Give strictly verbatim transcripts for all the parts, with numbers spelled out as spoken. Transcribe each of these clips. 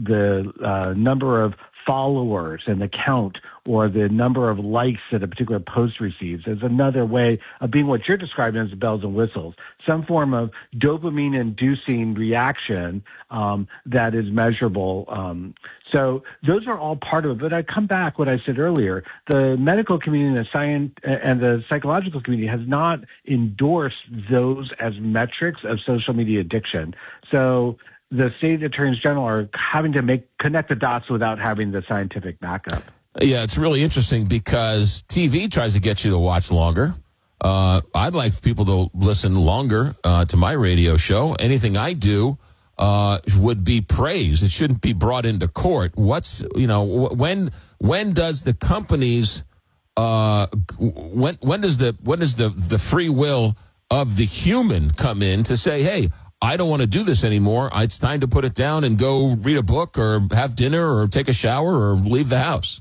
the uh, number of followers and the count or the number of likes that a particular post receives is another way of being what you're describing as bells and whistles, some form of dopamine-inducing reaction um, that is measurable. Um, so those are all part of it. But I come back what I said earlier. The medical community and the science and the psychological community has not endorsed those as metrics of social media addiction. So the state attorneys general are having to make connect the dots without having the scientific backup. Yeah, it's really interesting because T V tries to get you to watch longer. Uh, I'd like people to listen longer uh, to my radio show. Anything I do uh, would be praised. It shouldn't be brought into court. What's you know when when does the companies uh, when when does the when does the the free will of the human come in to say, hey, I don't want to do this anymore. It's time to put it down and go read a book or have dinner or take a shower or leave the house.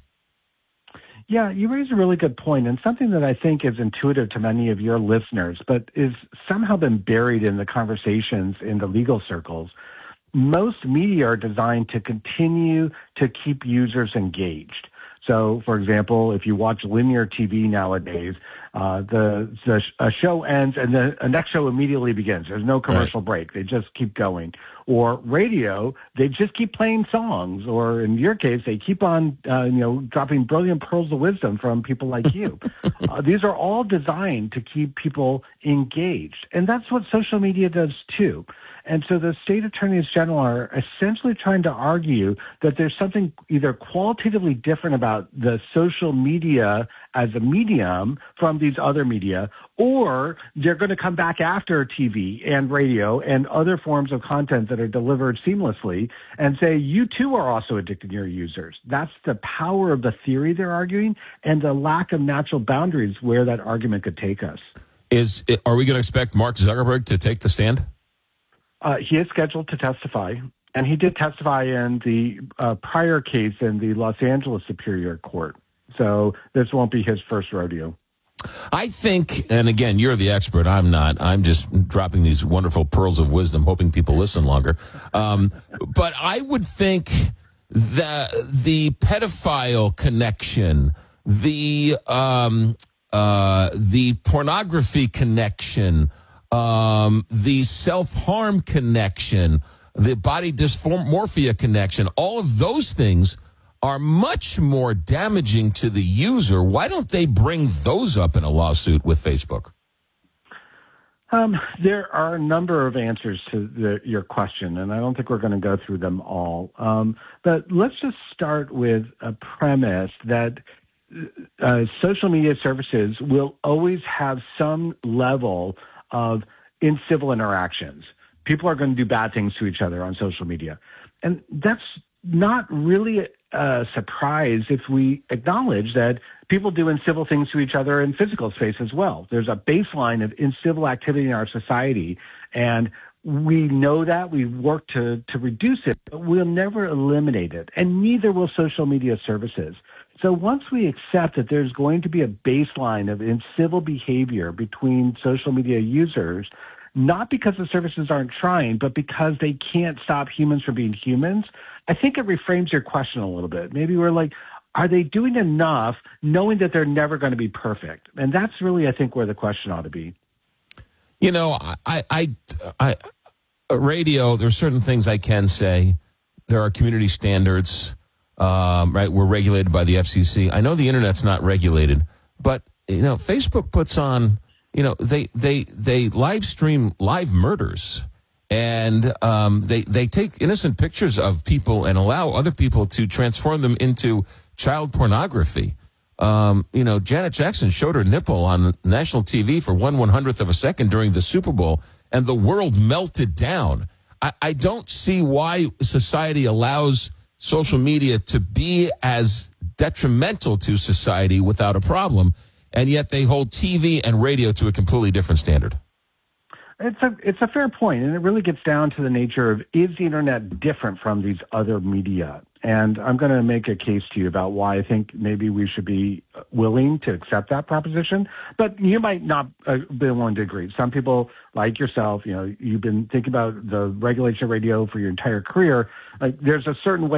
Yeah, you raise a really good point, and something that I think is intuitive to many of your listeners, but is somehow been buried in the conversations in the legal circles. Most media are designed to continue to keep users engaged. So, for example, if you watch linear T V nowadays, uh, the, the a show ends and the a next show immediately begins. There's no commercial right. break. They just keep going. Or radio, they just keep playing songs. Or in your case, they keep on, uh, you know, dropping brilliant pearls of wisdom from people like you. uh, these are all designed to keep people engaged, and that's what social media does too. And so the state attorneys general are essentially trying to argue that there's something either qualitatively different about the social media as a medium from these other media, or they're going to come back after T V and radio and other forms of content that are delivered seamlessly and say, you too are also addicted to your users. That's the power of the theory they're arguing and the lack of natural boundaries where that argument could take us. Is Are we going to expect Mark Zuckerberg to take the stand? Uh, he is scheduled to testify, and he did testify in the uh, prior case in the Los Angeles Superior Court. So this won't be his first rodeo. I think, and again, you're the expert. I'm not. I'm just dropping these wonderful pearls of wisdom, hoping people listen longer. Um, but I would think that the pedophile connection, the um, uh, the pornography connection, Um, the self-harm connection, the body dysmorphia connection, all of those things are much more damaging to the user. Why don't they bring those up in a lawsuit with Facebook? Um, there are a number of answers to the, your question, and I don't think we're going to go through them all. Um, but let's just start with a premise that uh, social media services will always have some level of incivil interactions. People are going to do bad things to each other on social media. And that's not really a surprise if we acknowledge that people do incivil things to each other in physical space as well. There's a baseline of incivil activity in our society, and we know that. We work to, to reduce it, but we'll never eliminate it, and neither will social media services. So once we accept that there's going to be a baseline of incivil behavior between social media users, not because the services aren't trying, but because they can't stop humans from being humans, I think it reframes your question a little bit. Maybe we're like, are they doing enough knowing that they're never going to be perfect? And that's really, I think, where the question ought to be. You know, I, I, I, I radio, there are certain things I can say. There are community standards. Um, right, we're regulated by the F C C. I know the internet's not regulated, but you know, Facebook puts on, you know, they they they live stream live murders, and um, they they take innocent pictures of people and allow other people to transform them into child pornography. Um, you know, Janet Jackson showed her nipple on national T V for one one hundredth of a second during the Super Bowl, and the world melted down. I, I don't see why society allows social media to be as detrimental to society without a problem, and yet they hold T V and radio to a completely different standard. It's a it's a fair point, and it really gets down to the nature of, is the internet different from these other media? And I'm going to make a case to you about why I think maybe we should be willing to accept that proposition. But you might not uh, be willing to agree. Some people, like yourself, you know, you've been thinking about the regulation of radio for your entire career. Like, there's a certain way